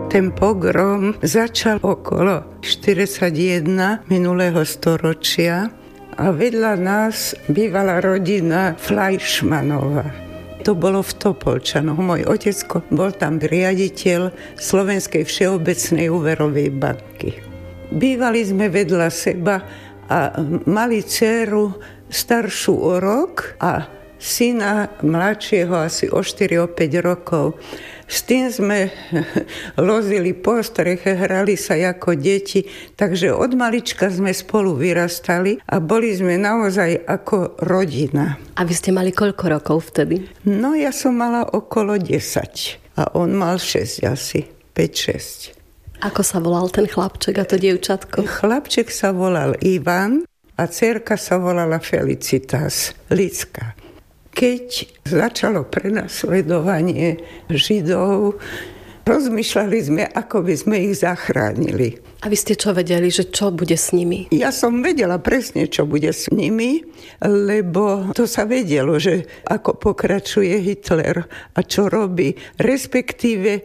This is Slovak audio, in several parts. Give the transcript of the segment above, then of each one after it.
Ten pogrom začal okolo 41 minulého storočia a vedľa nás bývala rodina Fleischmannova. To bolo v Topolčanoch. Môj otecko bol tam riaditeľ Slovenskej všeobecnej úverovej banky. Bývali sme vedľa seba a mali dceru staršiu o rok a syna mladšieho asi o 4-5 rokov. S tým sme lozili po streche, hrali sa ako deti, takže od malička sme spolu vyrastali a boli sme naozaj ako rodina. A vy ste mali koľko rokov vtedy? No ja som mala okolo 10 a on mal 6 asi, 5-6. Ako sa volal ten chlapček a to dievčatko? Chlapček sa volal Ivan a dcerka sa volala Felicitas, Licka. Keď začalo prenasledovanie Židov, rozmýšľali sme, ako by sme ich zachránili. A vy ste čo vedeli, že čo bude s nimi? Ja som vedela presne, čo bude s nimi, lebo to sa vedelo, že ako pokračuje Hitler a čo robí. Respektíve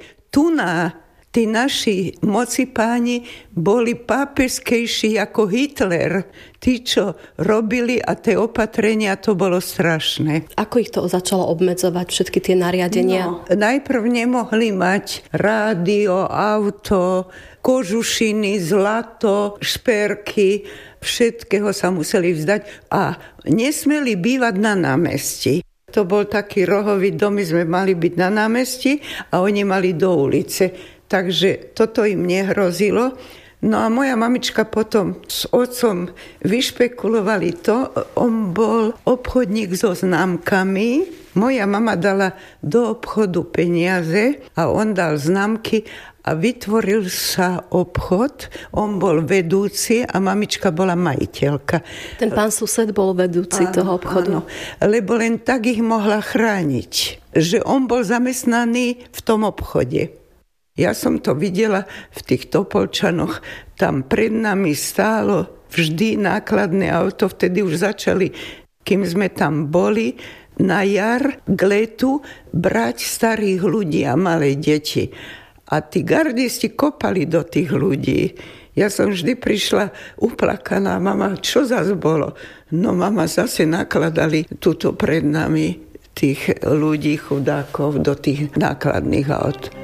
tí naši mocipáni boli pápežskejší ako Hitler. Tí, čo robili a tie opatrenia, to bolo strašné. Ako ich to začalo obmedzovať, všetky tie nariadenia? No, najprv nemohli mať rádio, auto, kožušiny, zlato, šperky, všetkého sa museli vzdať a nesmeli bývať na námestí. To bol taký rohový dom, my sme mali byť na námestí a oni mali do ulice. Takže toto im nehrozilo. No a moja mamička potom s otcom vyšpekulovali to. On bol obchodník so známkami. Moja mama dala do obchodu peniaze a on dal známky a vytvoril sa obchod. On bol vedúci a mamička bola majiteľka. Ten pán sused bol vedúci toho obchodu. Áno, lebo len tak ich mohla chrániť. Že on bol zamestnaný v tom obchode. Ja som to videla v tých Topolčanoch. Tam pred nami stálo vždy nákladné auto. Vtedy už začali, kým sme tam boli, na jar k letu brať starých ľudí a malé deti. A tí gardisti kopali do tých ľudí. Ja som vždy prišla uplakaná. Mama, čo zas bolo? No mama, zase nakladali tuto pred nami tých ľudí, chudákov do tých nákladných aut.